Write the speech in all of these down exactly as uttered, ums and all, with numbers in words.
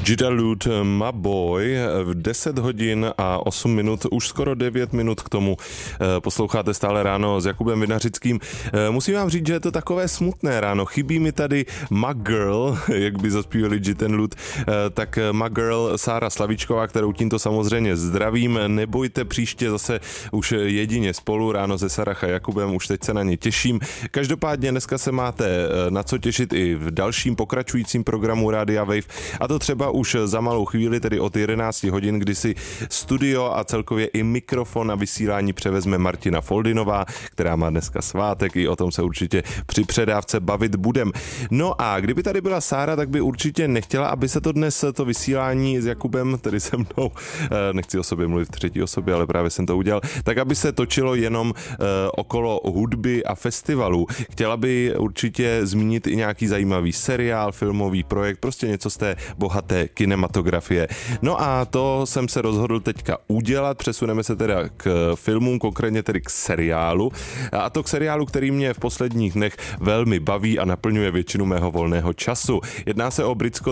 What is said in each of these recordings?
Gitalude, My Boy, v deset hodin a osm minut, už skoro devět minut k tomu posloucháte Stále ráno s Jakubem Vinařickým. Musím vám říct, že je to takové smutné ráno. Chybí mi tady My Girl, jak by zaspívali Gitalude, tak My Girl Sára Slavíčková, kterou tímto samozřejmě zdravím. Nebojte, příště zase už jedině spolu ráno se Sarah a Jakubem, už teď se na ně těším. Každopádně dneska se máte na co těšit i v dalším pokračujícím programu Rádia Wave, a to třeba už za malou chvíli, tedy od jedenácti hodin, kdy si studio a celkově i mikrofon na vysílání převezme Martina Foldinová, která má dneska svátek, i o tom se určitě při předávce bavit budem. No a kdyby tady byla Sára, tak by určitě nechtěla, aby se to dnes, to vysílání s Jakubem, tedy se mnou, nechci o sobě mluvit v třetí osobě, ale právě jsem to udělal, tak aby se točilo jenom okolo hudby a festivalů. Chtěla by určitě zmínit i nějaký zajímavý seriál, filmový projekt, prostě něco z té bohaté kinematografie. No a to jsem se rozhodl teďka udělat. Přesuneme se teda k filmům, konkrétně tedy k seriálu. A to k seriálu, který mě v posledních dnech velmi baví a naplňuje většinu mého volného času. Jedná se o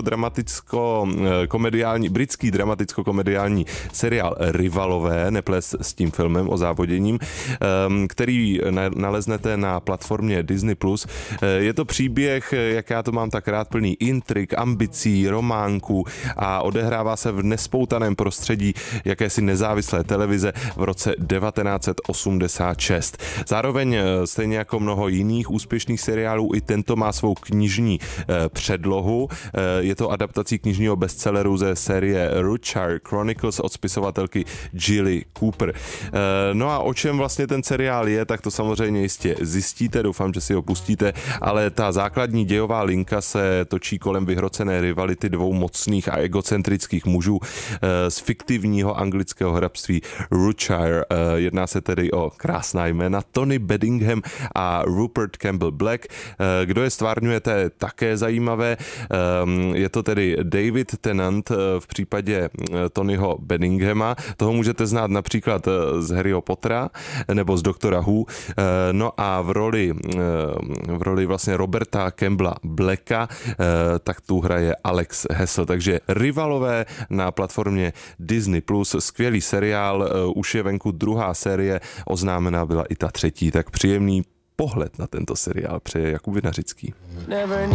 britsko-dramaticko-komediální, britský dramaticko-komediální seriál Rivalové, neples s tím filmem o závoděním, který naleznete na platformě Disney plus. Je to příběh, jak já to mám tak rád, plný intrik, ambicí, románku a odehrává se v nespoutaném prostředí jakési nezávislé televize v roce devatenáct set osmdesát šest. Zároveň stejně jako mnoho jiných úspěšných seriálů i tento má svou knižní předlohu. Je to adaptací knižního bestselleru ze série Rothschild Chronicles od spisovatelky Jilly Cooper. No a o čem vlastně ten seriál je, tak to samozřejmě jistě zjistíte, doufám, že si ho pustíte, ale ta základní dějová linka se točí kolem vyhrocené rivality dvou mocných a egocentrických mužů z fiktivního anglického hrabství Rothschild. Jedná se tedy o krásná jména Tony Beddingham a Rupert Campbell Black. Kdo je stvárňuje, to je také zajímavé. Je to tedy David Tennant v případě Tonyho Bedinghama. Toho můžete znát například z Harryho Pottera nebo z Doktora Who. No a v roli, v roli vlastně Roberta Campbella Blacka tak tu hraje Alex Hessel. Takže Rivalové na platformě Disney plus, skvělý seriál, už je venku druhá série, oznámená byla i ta třetí, tak příjemný pohled na tento seriál přeje Jakub Vinařický.